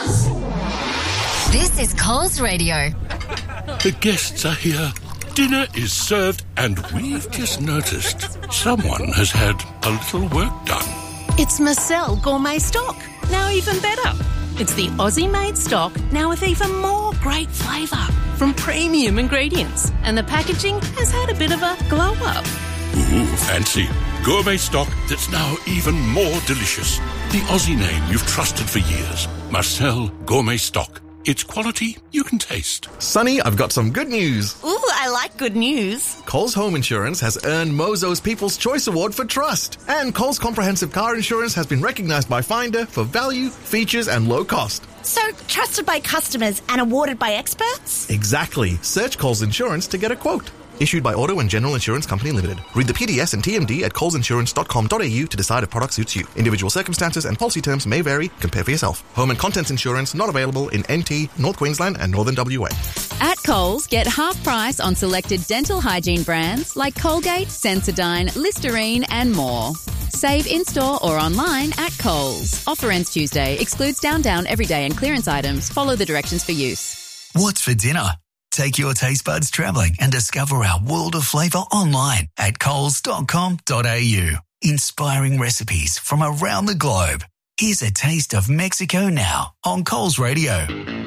This is Coles Radio. The guests are here. Dinner is served, and we've just noticed someone has had a little work done. It's Marcel Gourmet Stock, now even better. It's the Aussie-made stock, now with even more great flavour from premium ingredients. And the packaging has had a bit of a glow-up. Ooh, fancy. Gourmet stock that's now even more delicious. The Aussie name you've trusted for years. Marcel Gourmet Stock. It's quality you can taste. Sonny, I've got some good news. Ooh, I like good news. Coles Home Insurance has earned Mozo's People's Choice Award for trust. And Coles Comprehensive Car Insurance has been recognised by Finder for value, features and low cost. So, trusted by customers and awarded by experts? Exactly. Search Coles Insurance to get a quote. Issued by Auto and General Insurance Company Limited. Read the PDS and TMD at colesinsurance.com.au to decide if product suits you. Individual circumstances and policy terms may vary. Compare for yourself. Home and contents insurance not available in NT, North Queensland and Northern WA. At Coles, get half price on selected dental hygiene brands like Colgate, Sensodyne, Listerine and more. Save in-store or online at Coles. Offer ends Tuesday. Excludes Down everyday and clearance items. Follow the directions for use. What's for dinner? Take your taste buds travelling and discover our world of flavour online at coles.com.au. Inspiring recipes from around the globe. Here's a taste of Mexico now on Coles Radio.